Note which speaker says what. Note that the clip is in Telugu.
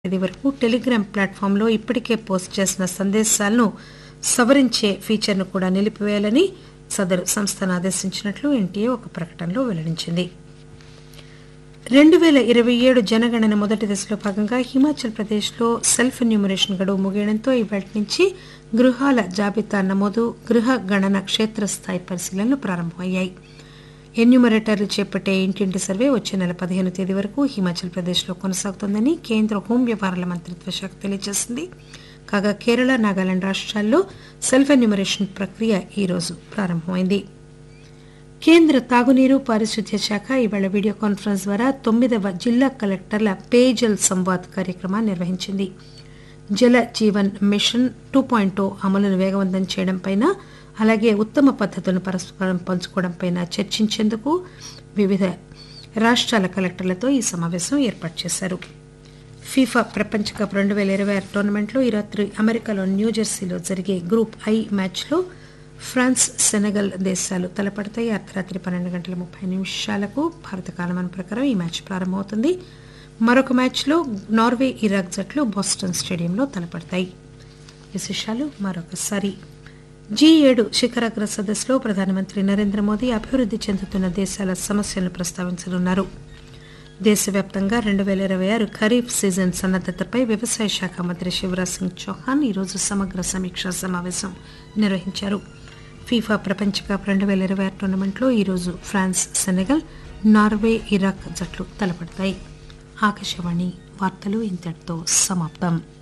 Speaker 1: తేదీ వరకు టెలిగ్రామ్ ప్లాట్ఫామ్లో ఇప్పటికే పోస్ట్ చేసిన సందేశాలను సవరించే ఫీచర్ను కూడా నిలిపివేయాలని సదరు సంస్థను ఆదేశించినట్లు ఎన్టీఏ ఒక ప్రకటనలో వెల్లడించింది. 2027 జనగణన మొదటి దశలో భాగంగా హిమాచల్ ప్రదేశ్లో సెల్ఫ్ ఎన్యూమరేషన్ గడువు ముగియడంతో ఇవాళ నుంచి గృహాల జాబితా నమోదు, గృహ గణన క్షేత్రస్థాయి పరిశీలనలు ప్రారంభమయ్యాయి. ఎన్యూమరేటర్లు చేపట్టే ఇంటింటి సర్వే వచ్చే నెల 15 తేదీ వరకు హిమాచల్ ప్రదేశ్లో కొనసాగుతోందని కేంద్ర హోం వ్యవహారాల మంత్రిత్వ శాఖ తెలియజేసింది. కాగా కేరళ, నాగాలాండ్ రాష్ట్రాల్లో సెల్ఫ్ ఎన్యూమరేషన్ ప్రక్రియ ఈ రోజు ప్రారంభమైంది. కేంద్ర తాగునీరు, పారిశుద్ధ్య శాఖ ఇవాళ వీడియో కాన్ఫరెన్స్ ద్వారా 9వ జిల్లా కలెక్టర్ల పేజల్ సంవాద్ కార్యక్రమాన్ని నిర్వహించింది. జల జీవన్ మిషన్ 2.0 అమలును వేగవంతం చేయడంపై, అలాగే ఉత్తమ పద్దతులను పరస్పరం పంచుకోవడంపై చర్చించేందుకు వివిధ రాష్ట్రాల కలెక్టర్లతో ఈ సమావేశం ఏర్పాటు చేశారు. ఫీఫా ప్రపంచ కప్ 2026 టోర్నమెంట్లో ఈ రాత్రి అమెరికాలో న్యూజెర్సీలో జరిగే గ్రూప్ ఐ మ్యాచ్లో ఫ్రాన్స్, సెనెగల్ దేశాలు తలపడతాయి. అర్ధరాత్రి 12:30 భారత కాలమాన ప్రకారం ఈ మ్యాచ్ ప్రారంభమవుతుంది. మరొక మ్యాచ్లో నార్వే, ఇరాక్ జట్లు బోస్టన్ స్టేడియంలో తలపడతాయి. విశేషాలు మరొకసారి. G7 శిఖరాగ్ర సదస్సులో ప్రధానమంత్రి నరేంద్ర మోదీ అభివృద్ధి చెందుతున్న దేశాల సమస్యలను ప్రస్తావించనున్నారు. దేశవ్యాప్తంగా 2026 ఖరీఫ్ సీజన్ సన్నద్దతపై వ్యవసాయ శాఖ మంత్రి శివరాజ్ సింగ్ చౌహాన్ ఈరోజు సమగ్ర సమీక్షా సమావేశం నిర్వహించారు. ఫీఫా ప్రపంచ కప్ 2026 టోర్నమెంట్లో ఈరోజు ఫ్రాన్స్, సెనెగల్, నార్వే, ఇరాక్ జట్లు తలపడతాయి. ఆకాశవాణి వార్తలు ఇంతటితో సమాప్తం.